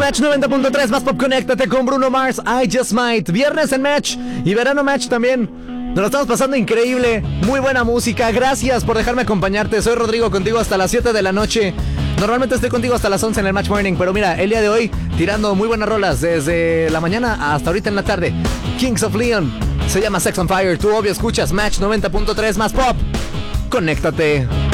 Match 90.3 más pop. Conéctate con Bruno Mars, I Just Might. Viernes en Match y verano Match también. Nos lo estamos pasando increíble. Muy buena música. Gracias por dejarme acompañarte. Soy Rodrigo, contigo hasta las 7 de la noche. Normalmente estoy contigo hasta las 11 en el Match Morning, pero mira, el día de hoy tirando muy buenas rolas desde la mañana hasta ahorita en la tarde. Kings of Leon se llama Sex on Fire. Tú obvio escuchas Match 90.3 más pop. Conéctate.